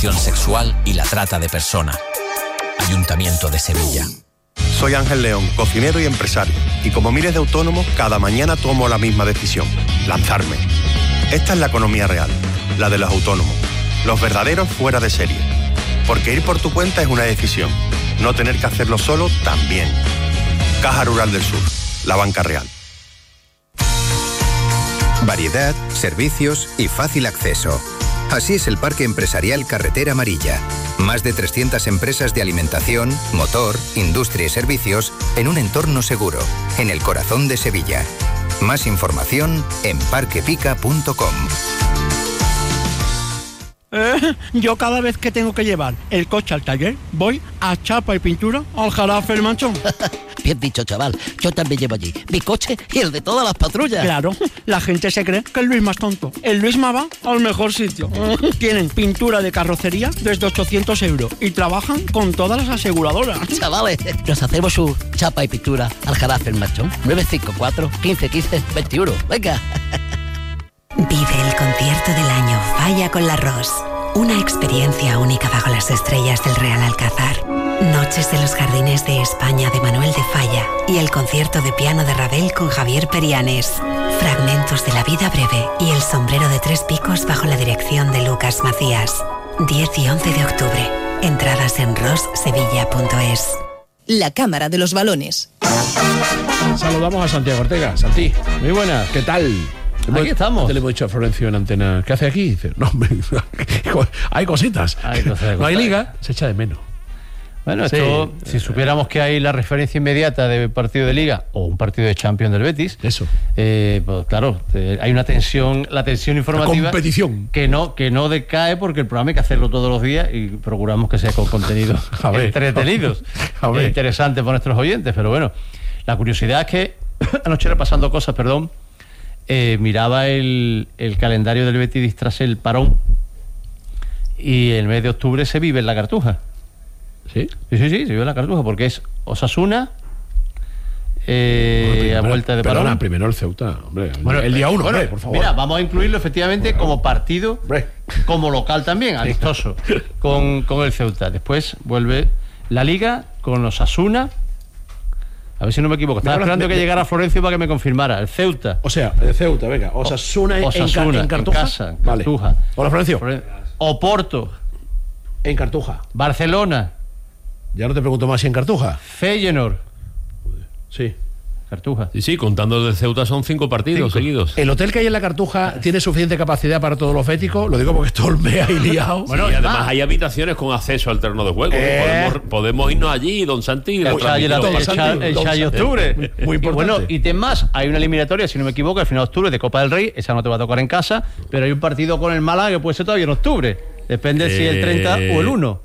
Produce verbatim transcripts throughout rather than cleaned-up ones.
explotación sexual y la trata de personas. Ayuntamiento de Sevilla. Soy Ángel León, cocinero y empresario, y como miles de autónomos, cada mañana tomo la misma decisión: lanzarme. Esta es la economía real, la de los autónomos, los verdaderos fuera de serie. Porque ir por tu cuenta es una decisión, no tener que hacerlo solo también. Caja Rural del Sur, la banca real. Variedad, servicios y fácil acceso. Así es el Parque Empresarial Carretera Amarilla. Más de trescientas empresas de alimentación, motor, industria y servicios en un entorno seguro, en el corazón de Sevilla. Más información en parquepica punto com. Eh, yo cada vez que tengo que llevar el coche al taller, voy a Chapa y Pintura al Jarafe El Manchón. Bien dicho, chaval. Yo también llevo allí mi coche y el de todas las patrullas. Claro, la gente se cree que el Luisma es tonto. El Luisma va al mejor sitio. Tienen pintura de carrocería desde ochocientos euros y trabajan con todas las aseguradoras. Chavales, nos hacemos su chapa y pintura al Jarafe El Manchón. nueve cinco cuatro, quince quince, veintiuno. Venga. Vive el concierto del año Falla con la Ros. Una experiencia única bajo las estrellas del Real Alcázar. Noches de los Jardines de España de Manuel de Falla y el concierto de piano de Ravel con Javier Perianes. Fragmentos de la vida breve y el sombrero de tres picos bajo la dirección de Lucas Macías. diez y once de octubre. Entradas en ros sevilla punto es. La Cámara de los Balones. Saludamos a Santiago Ortega. Santi, muy buenas, ¿qué tal? Aquí estamos. Te le hemos dicho a Florencio en antena, ¿qué hace aquí? Dice, no, hay cositas. Hay cosas, no hay liga, se echa de menos. Bueno, esto, sí, si supiéramos que hay la referencia inmediata de partido de Liga o un partido de Champions del Betis, eso, eh, pues claro, eh, hay una tensión, la tensión informativa, la competición que no que no decae porque el programa hay que hacerlo todos los días y procuramos que sea con contenidos entretenidos, e interesantes para nuestros oyentes. Pero bueno, la curiosidad es que anoche repasando cosas, perdón, eh, miraba el, el calendario del Betis tras el parón y el mes de octubre se vive en la Cartuja. ¿Sí? Sí, sí, sí, se vive en la Cartuja porque es Osasuna, eh, bueno, primero, a vuelta de parón. Perdona, primero el Ceuta, hombre. Bueno, el día uno, bueno, hombre, por favor. Mira, vamos a incluirlo efectivamente bueno, como partido, hombre, como local también, amistoso, con, con el Ceuta. Después vuelve la Liga con Osasuna. A ver si no me equivoco. Estaba me esperando me, que llegara Florencio para que me confirmara. El Ceuta. O sea, el Ceuta, venga. Osasuna, o, Osasuna en, en Cartuja. En casa, en vale. Cartuja. Hola, Florencio. Oporto. En Cartuja. Barcelona. Ya no te pregunto más si en Cartuja. Feyenoord. Sí. Cartuja. Sí, sí, contando el de Ceuta son cinco partidos cinco. seguidos. ¿El hotel que hay en la Cartuja tiene suficiente capacidad para todos los féticos? Lo digo porque esto me ha liado. Bueno, y además hay habitaciones con acceso al terreno de juego. Eh. Podemos, podemos irnos allí, don Santi. El Chayo Octubre. Muy importante. Y bueno, y ten más, hay una eliminatoria, si no me equivoco, al final de octubre de Copa del Rey. Esa no te va a tocar en casa, pero hay un partido con el Málaga que puede ser todavía en octubre. Depende eh. si el treinta o el uno.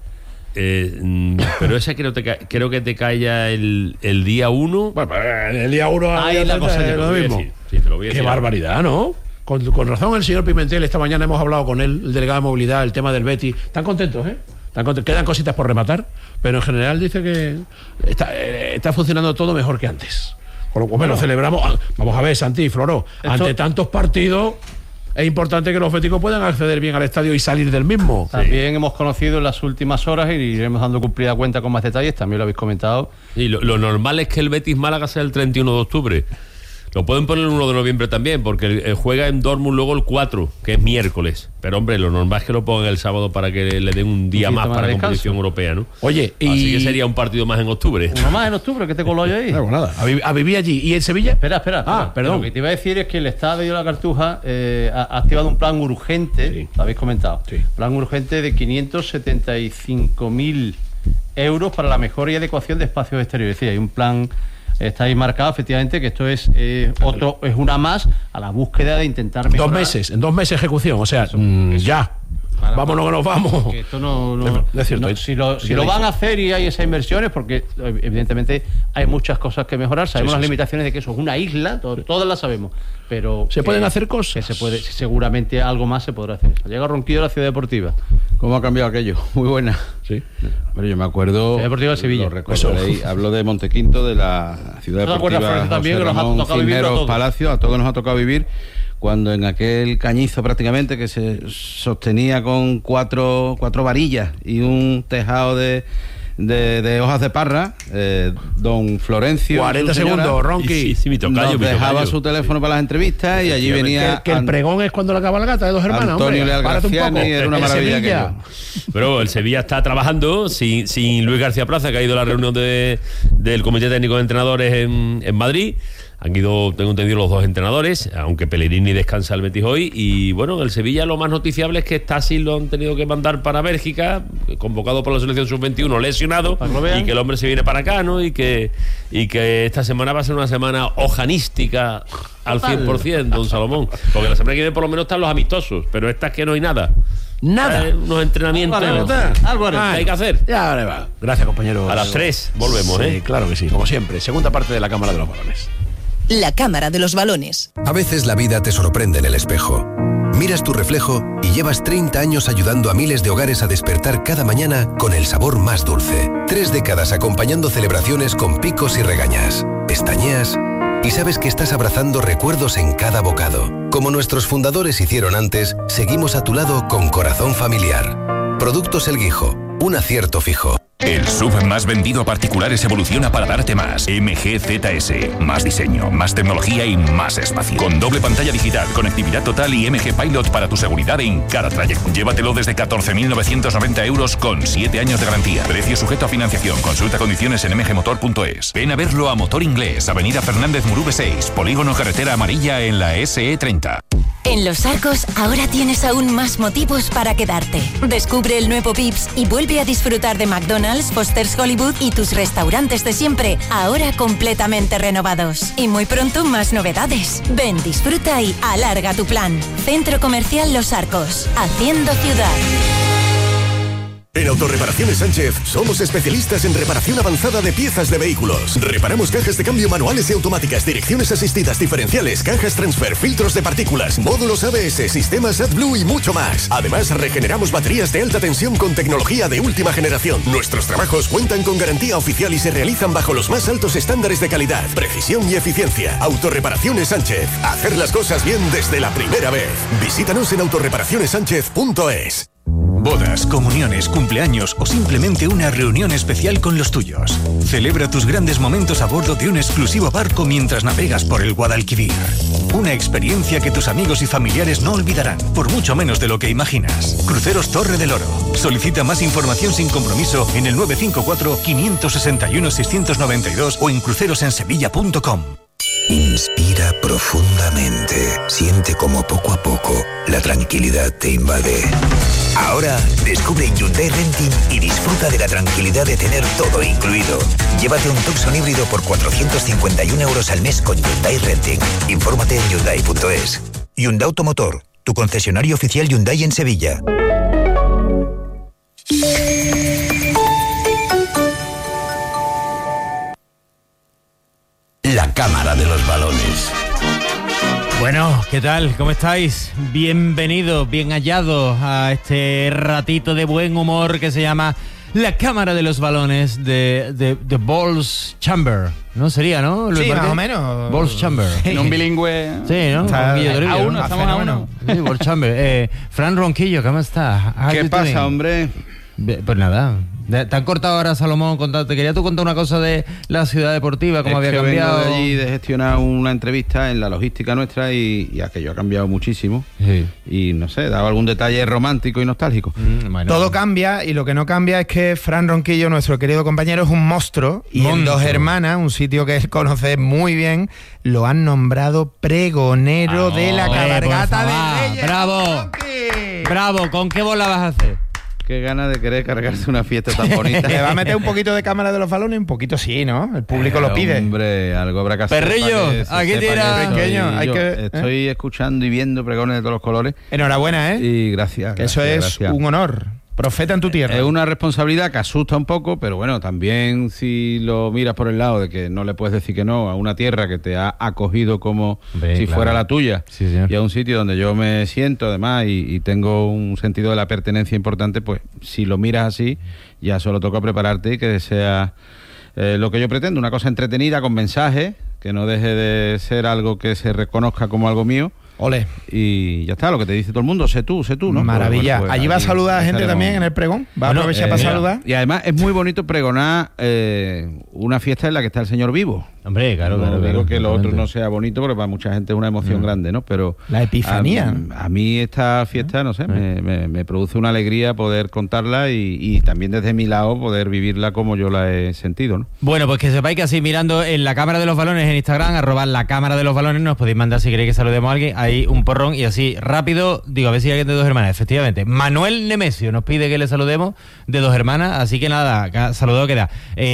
Eh, pero ese creo, te, creo que te cae ya el, el día uno. Bueno, el día uno ahí la cosa es lo mismo. Sí, te lo voy a decir. Qué barbaridad, ¿no? Con, con razón el señor Pimentel, esta mañana hemos hablado con él, el delegado de movilidad, el tema del Betis. Están contentos, ¿eh? Están contentos. Quedan cositas por rematar, pero en general dice que está, eh, está funcionando todo mejor que antes. Con lo cual, bueno, celebramos. Vamos a ver, Santi y Floro, esto... ante tantos partidos. Es importante que los béticos puedan acceder bien al estadio y salir del mismo. También sí. Hemos conocido en las últimas horas y iremos dando cumplida cuenta con más detalles, también lo habéis comentado. Y lo, lo normal es que el Betis Málaga sea el treinta y uno de octubre. Lo pueden poner el uno de noviembre también, porque el, el juega en Dortmund luego el cuatro, que es miércoles. Pero hombre, lo normal es que lo pongan el sábado para que le den un día un más para la competición europea, ¿no? Oye, y... Así que sería un partido más en octubre. Uno más en octubre, ¿qué te coló yo ahí? No, nada, a, vi- a vivir allí. ¿Y en Sevilla? Espera, espera. Ah, espera. perdón. Lo que te iba a decir es que el Estado de la Cartuja eh, ha activado un plan urgente, sí. Lo habéis comentado, sí. Plan urgente de quinientos setenta y cinco mil euros para la mejora y adecuación de espacios exteriores. Es decir, hay un plan... Está ahí marcado, efectivamente, que esto es eh, otro es una más a la búsqueda de intentar mejorar. Dos meses, en dos meses ejecución, o sea, eso, mmm, eso, ya. Para, vámonos que nos vamos. Que esto no, no, es cierto, no si lo, si lo van a hacer y hay esas inversiones, porque evidentemente hay muchas cosas que mejorar. Sabemos sí, sí, las limitaciones sí. de que eso es una isla, todo, todas las sabemos, pero se pueden hacer cosas. Que se puede, seguramente algo más se podrá hacer. Llega Ronquillo a la Ciudad Deportiva. ¿Cómo ha cambiado aquello? Muy buena. Sí. Pero yo me acuerdo. Ciudad Deportiva de Sevilla. Lo recordaréis. Hablo de Montequinto, de la Ciudad Deportiva. También, José Ramón Cisneros Palacio. A todos nos ha tocado vivir cuando en aquel cañizo prácticamente que se sostenía con cuatro, cuatro varillas y un tejado de, de, de hojas de parra, eh, don Florencio cuarenta señora, segundos, Ronqui. Sí, sí, mi tocayo, nos mi dejaba tocayo. su teléfono para las entrevistas y allí venía Que, que el pregón es cuando la cabalgata de dos hermanas. Antonio hombre, Leal párate un Graciani, poco. era una El maravilla Sevilla. aquello. Pero el Sevilla está trabajando sin, sin Luis García Plaza, que ha ido a la reunión de, del Comité Técnico de Entrenadores en, en Madrid. Han ido, tengo entendido, los dos entrenadores, aunque Pellegrini descansa el Betis hoy. Y bueno, el Sevilla lo más noticiable es que Stasi lo han tenido que mandar para Bélgica, convocado por la selección sub veintiuno, lesionado, y que el hombre se viene para acá, ¿no? Y que, y que esta semana va a ser una semana ojanística al cien por ciento, don Salomón. Porque la semana que viene por lo menos están los amistosos, pero esta es que no hay nada. Nada. Hay unos entrenamientos Algo que hay que hacer. Ya, vale, va. Gracias, compañeros. A las tres volvemos, Sí, ¿eh? claro que sí, como siempre. Segunda parte de la Cámara de los Balones. La Cámara de los Balones. A veces la vida te sorprende en el espejo. Miras tu reflejo y llevas treinta años ayudando a miles de hogares a despertar cada mañana con el sabor más dulce. Tres décadas acompañando celebraciones con picos y regañas. Pestañeas y sabes que estás abrazando recuerdos en cada bocado. Como nuestros fundadores hicieron antes, seguimos a tu lado con corazón familiar. Productos El Guijo, un acierto fijo. El S U V más vendido a particulares evoluciona para darte más. M G Z S. Más diseño, más tecnología y más espacio. Con doble pantalla digital, conectividad total y M G Pilot para tu seguridad en cada trayecto. Llévatelo desde catorce mil novecientos noventa euros con siete años de garantía. Precio sujeto a financiación. Consulta condiciones en m g motor punto es. Ven a verlo a Motor Inglés, Avenida Fernández Murube seis, Polígono Carretera Amarilla en la S E treinta. En Los Arcos ahora tienes aún más motivos para quedarte. Descubre el nuevo Vips y vuelve a disfrutar de McDonald's, Foster's Hollywood y tus restaurantes de siempre, ahora completamente renovados. Y muy pronto más novedades. Ven, disfruta y alarga tu plan. Centro Comercial Los Arcos, haciendo ciudad. En Autorreparaciones Sánchez somos especialistas en reparación avanzada de piezas de vehículos. Reparamos cajas de cambio manuales y automáticas, direcciones asistidas diferenciales, cajas transfer, filtros de partículas, módulos A B S, sistemas AdBlue y mucho más. Además, regeneramos baterías de alta tensión con tecnología de última generación. Nuestros trabajos cuentan con garantía oficial y se realizan bajo los más altos estándares de calidad, precisión y eficiencia. Autorreparaciones Sánchez. Hacer las cosas bien desde la primera vez. Visítanos en autorreparaciones sánchez punto es. Bodas, comuniones, cumpleaños o simplemente una reunión especial con los tuyos. Celebra tus grandes momentos a bordo de un exclusivo barco mientras navegas por el Guadalquivir. Una experiencia que tus amigos y familiares no olvidarán, por mucho menos de lo que imaginas. Cruceros Torre del Oro. Solicita más información sin compromiso en el nueve cinco cuatro, cinco seis uno, seis nueve dos o en crucerosensevilla punto com. Inspira profundamente. Siente como poco a poco la tranquilidad te invade. Ahora descubre Hyundai Renting y disfruta de la tranquilidad de tener todo incluido. Llévate un Tucson híbrido por cuatrocientos cincuenta y un euros al mes con Hyundai Renting. Infórmate en hyundai punto es. Hyundai Automotor, tu concesionario oficial Hyundai en Sevilla. La Cámara de los Balones. Bueno, ¿qué tal? ¿Cómo estáis? Bienvenidos, bien hallados a este ratito de buen humor que se llama La Cámara de los Balones de, de, de Balls Chamber. ¿No sería, no? Luis Sí, Marqués? más o menos. Balls Chamber. Sí. En un bilingüe. Sí, ¿no? Está- Ronquillo Torillo, a ¿no? uno, estamos a uno. Sí, Balls Chamber. Eh, Fran Ronquillo, ¿cómo estás? How ¿Qué you pasa, doing? hombre? Be- Pues nada, De- te han cortado ahora, Salomón, contar- te quería tú contar una cosa de la ciudad deportiva, cómo Es había que cambiado. vengo de allí de gestionar una entrevista en la logística nuestra y, y aquello ha cambiado muchísimo. Sí. Y no sé, daba algún detalle romántico y nostálgico. Mm, bueno. Todo cambia y lo que no cambia es que Fran Ronquillo, nuestro querido compañero, es un monstruo y en Monstruo. Dos Hermanas, un sitio que él conoce muy bien, lo han nombrado pregonero de la Eh, por cabalgata favor, de Reyes. ¡Bravo! Bravo, ¿con qué bola vas a hacer? Qué ganas de querer cargarse una fiesta tan bonita. ¿Le va a meter un poquito de cámara de los balones? Un poquito sí, ¿no? El público lo pide. Hombre, algo habrá que hacer. Perrillo, para que se aquí sepa tira. que soy Pequeño, hay yo. que- Estoy escuchando y viendo pregones de todos los colores. Enhorabuena, ¿eh? Y gracias. Que eso gracias, es gracias. un honor. Profeta en tu tierra. Es una responsabilidad que asusta un poco, pero bueno, también si lo miras por el lado de que no le puedes decir que no a una tierra que te ha acogido como Hombre, si claro. fuera la tuya, Sí, señor. y a un sitio donde yo me siento además y, y tengo un sentido de la pertenencia importante, pues si lo miras así, ya solo toca prepararte y que sea eh, lo que yo pretendo, una cosa entretenida con mensaje, que no deje de ser algo que se reconozca como algo mío, Ole. Y ya está, lo que te dice todo el mundo, sé tú, sé tú, ¿no? Maravilla. Pues, pues, allí va a saludar a gente estaremos... también en el pregón. Va a Bueno, aprovechar eh, para saludar. Y además es muy bonito pregonar eh, una fiesta en la que está el Señor vivo. Hombre, claro, no claro. digo claro, que lo otro no sea bonito, porque para mucha gente es una emoción mm. grande, ¿no? Pero la epifanía. A, a mí esta fiesta, no sé, me, me, me produce una alegría poder contarla y, y también desde mi lado poder vivirla como yo la he sentido, ¿no? Bueno, pues que sepáis que así mirando en la Cámara de los Balones en Instagram, arroba la Cámara de los Balones, nos podéis mandar si queréis que saludemos a alguien, hay un porrón y así rápido, digo, a ver si hay alguien de Dos Hermanas, efectivamente. Manuel Nemesio nos pide que le saludemos de Dos Hermanas, así que nada, saludado queda.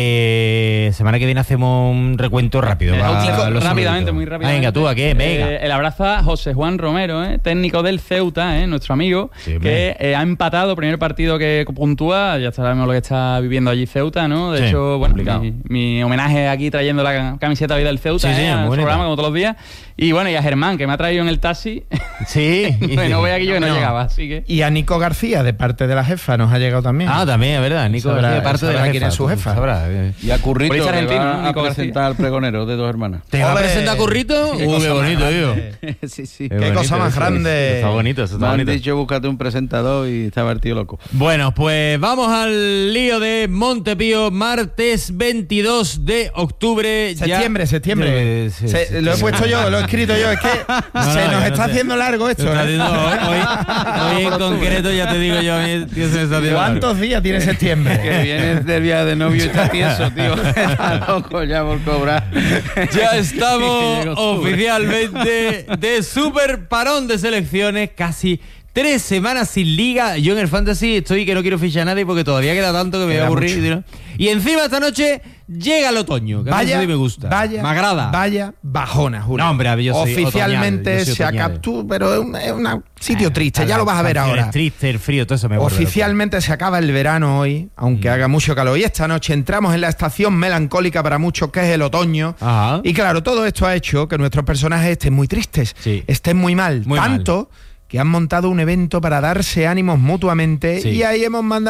Eh, semana que viene hacemos un recuento rápido. Eh, va, chico, rápidamente, saluditos. Muy rápidamente. Venga, tú, ¿a qué? Venga. Eh, el abrazo a José Juan Romero, eh, técnico del Ceuta, eh, nuestro amigo, sí, que eh, ha empatado, primer partido que puntúa, ya sabemos lo que está viviendo allí Ceuta, ¿no? De sí, hecho, bueno, mi, mi homenaje aquí trayendo la camiseta hoy del Ceuta, sí, sí, eh, al programa como todos los días. Y bueno, y a Germán, que me ha traído en el taxi. Sí. Bueno, voy aquí yo que no, no llegaba, así que... Y a Nico García, de parte de la jefa, nos ha llegado también. Ah, también, es verdad. Nico sabrá, García, de parte de la jefa. ¿Quién es su jefa? Sabrá. Y a Currito, que argentino, va ¿no? a presentar al pregonero de Dos Hermanas. ¿Te va a presentar a Currito? Qué Uy, qué bonito, tío. Sí, sí. Qué, qué cosa más grande. Está bonito, eso está me bonito. han dicho, búscate un presentador y estaba el tío loco. Bueno, pues vamos al lío de Montepío, martes veintidós de octubre. Septiembre, ya... septiembre. Sí, Se, sí, lo he sí. puesto yo, lo he escrito yo. Es que no, se no, nos no está sé. haciendo largo esto. Está ¿eh? haciendo, hoy, hoy, hoy en concreto ya te digo yo. Tío, se me está ¿Cuántos días tiene septiembre? Que vienes del viaje de novio y está tieso, tío. Está loco ya por cobrar. Ya estamos oficialmente de super parón de selecciones, casi tres semanas sin liga. Yo en el Fantasy estoy que no quiero fichar a nadie porque todavía queda tanto que me voy a aburrir, ¿no? Y encima esta noche llega el otoño, que vaya, a mí me gusta, vaya, me agrada. Vaya bajona, Julio. No, hombre, yo soy oficialmente otoñal, yo soy se acaba, tú, pero es un, es un sitio triste, eh, ya lo vas a ver ahora. Es triste, el frío, todo eso me Oficialmente se acaba el verano hoy, aunque mm. haga mucho calor. Y esta noche entramos en la estación melancólica para muchos, que es el otoño. Ajá. Y claro, todo esto ha hecho que nuestros personajes estén muy tristes, sí. estén muy mal. Muy tanto mal. que han montado un evento para darse ánimos mutuamente, sí. y ahí hemos mandado